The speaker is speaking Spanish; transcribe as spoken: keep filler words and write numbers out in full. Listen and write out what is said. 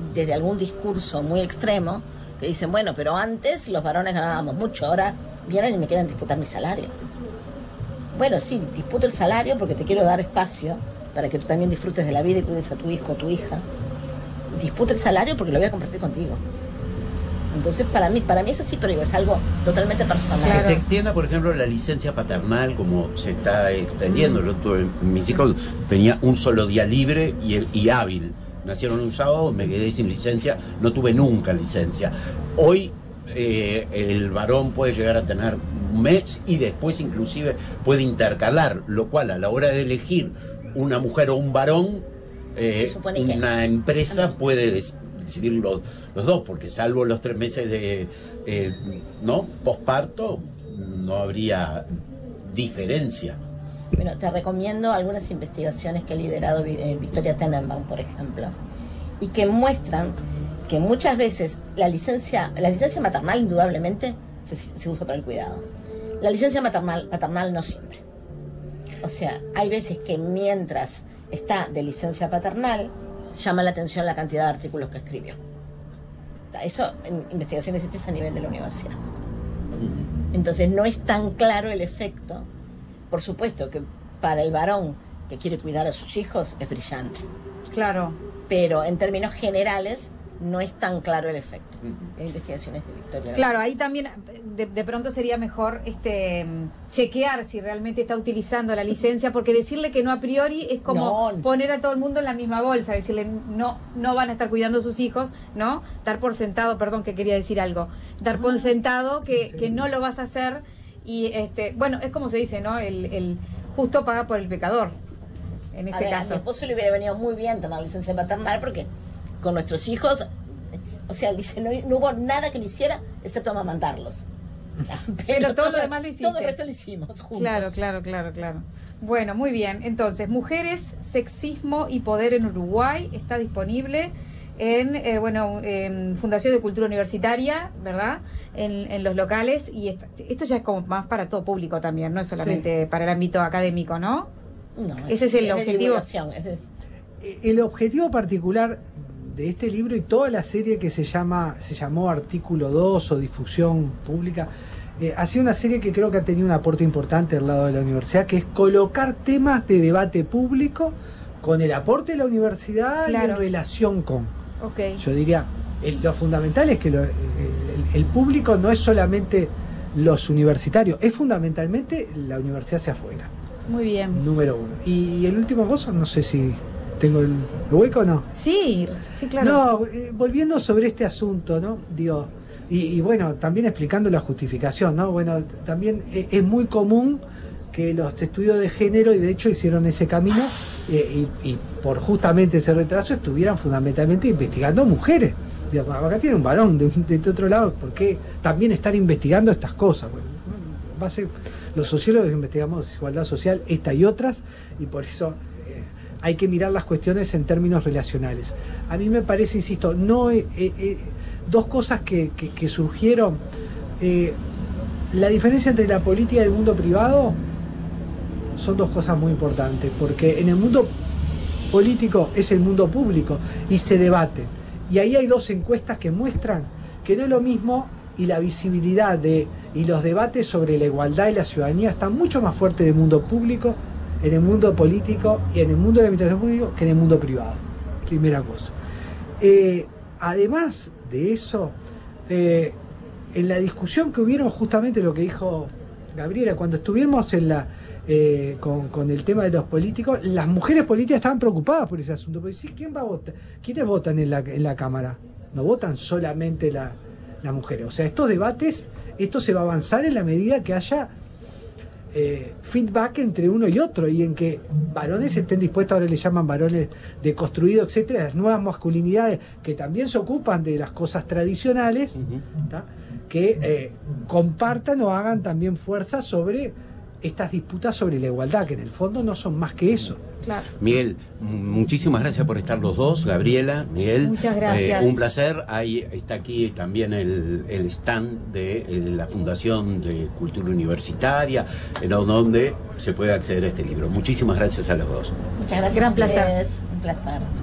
desde algún discurso muy extremo, que dicen, bueno, pero antes los varones ganábamos mucho, ahora vienen y me quieren disputar mi salario. Bueno, sí, disputo el salario porque te quiero dar espacio para que tú también disfrutes de la vida y cuides a tu hijo o tu hija. Disputo el salario porque lo voy a compartir contigo. Entonces, para mí, para mí es así, pero es algo totalmente personal. Que se extienda, por ejemplo, la licencia paternal, como se está extendiendo. Yo tuve, mis hijos tenía un solo día libre y, y hábil. Nacieron un sábado, me quedé sin licencia, no tuve nunca licencia. Hoy eh, el varón puede llegar a tener un mes y después inclusive puede intercalar, lo cual a la hora de elegir una mujer o un varón, eh, una empresa no. puede decidir los, los dos, porque salvo los tres meses de eh, no posparto, no habría diferencia. Bueno, te recomiendo algunas investigaciones que ha liderado Victoria Tenenbaum, por ejemplo, y que muestran que muchas veces la licencia, la licencia maternal indudablemente se, se usa para el cuidado. La licencia maternal, paternal no siempre. O sea, hay veces que mientras está de licencia paternal, llama la atención la cantidad de artículos que escribió. Eso en investigaciones hechas a nivel de la universidad. Entonces no es tan claro el efecto. Por supuesto que para el varón que quiere cuidar a sus hijos es brillante. Claro. Pero en términos generales no es tan claro el efecto. Uh-huh. Investigaciones de Victoria. Claro, ahí también de, de pronto sería mejor este chequear si realmente está utilizando la licencia, porque decirle que no a priori es como no. poner a todo el mundo en la misma bolsa, decirle no no van a estar cuidando a sus hijos, ¿no? Dar por sentado, perdón que quería decir algo, dar por sentado que, que no lo vas a hacer. Y este, bueno, es como se dice, ¿no? El, el justo paga por el pecador. En ese a ver, caso. A mi esposo le hubiera venido muy bien tener licencia paternal porque con nuestros hijos, o sea, dice, no, no hubo nada que lo hiciera excepto amamantarlos. Pero, Pero todo, todo lo demás lo hiciste. Todo el resto lo hicimos juntos. Claro, claro, claro, claro. Bueno, muy bien. Entonces, Mujeres, Sexismo y Poder en Uruguay está disponible en eh, bueno en Fundación de Cultura Universitaria, ¿verdad? En, en los locales, y esto, esto ya es como más para todo público también, no es solamente sí. para el ámbito académico, ¿no? No, ese es, es el es objetivo. Es de... El objetivo particular de este libro y toda la serie que se llama se llamó Artículo dos o Difusión Pública, eh, ha sido una serie que creo que ha tenido un aporte importante al lado de la universidad, que es colocar temas de debate público con el aporte de la universidad claro. y en relación con. Okay. Yo diría, el, lo fundamental es que lo, el, el público no es solamente los universitarios, es fundamentalmente la universidad hacia afuera. Muy bien. Número uno. Y, y el último cosa, no sé si tengo el, el hueco o no. Sí, sí, claro. No, eh, volviendo sobre este asunto, ¿no? Digo, y, y bueno, también explicando la justificación, ¿no? Bueno, también es, es muy común que los estudios de género, y de hecho hicieron ese camino, eh, y, y por justamente ese retraso estuvieran fundamentalmente investigando mujeres. Digamos, acá tiene un varón de, de otro lado, ¿por qué también están investigando estas cosas? Bueno, va a ser, los sociólogos investigamos desigualdad social, esta y otras, y por eso eh, hay que mirar las cuestiones en términos relacionales. A mí me parece, insisto, no eh, eh, dos cosas que, que, que surgieron, eh, la diferencia entre la política y el mundo privado son dos cosas muy importantes, porque en el mundo político es el mundo público y se debate, y ahí hay dos encuestas que muestran que no es lo mismo, y la visibilidad de y los debates sobre la igualdad y la ciudadanía están mucho más fuertes en el mundo público, en el mundo político y en el mundo de la administración pública que en el mundo privado. Primera cosa. Eh, además de eso, eh, en la discusión que hubieron, justamente lo que dijo Gabriela, cuando estuvimos en la eh, con, con el tema de los políticos, las mujeres políticas estaban preocupadas por ese asunto, porque ¿sí? ¿quién va a votar? ¿Quiénes votan en la, en la Cámara? No votan solamente la, las mujeres. O sea, estos debates, esto se va a avanzar en la medida que haya eh, feedback entre uno y otro, y en que varones estén dispuestos, ahora le llaman varones deconstruidos, etcétera, las nuevas masculinidades que también se ocupan de las cosas tradicionales, uh-huh. que eh, compartan o hagan también fuerza sobre estas disputas sobre la igualdad, que en el fondo no son más que eso. Claro. Miguel, muchísimas gracias por estar los dos. Gabriela, Miguel, muchas gracias. Eh, un placer. Ahí está aquí también el, el stand de la Fundación de Cultura Universitaria, en donde se puede acceder a este libro. Muchísimas gracias a los dos. Muchas gracias. Gran placer. Un placer.